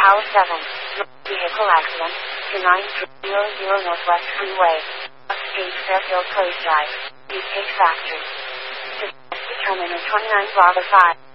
Tower 7. Vehicle accident. To 9300 Northwest Freeway. Upstate Fairfield Place Drive. UK Factory. Determine 29 Bravo 5.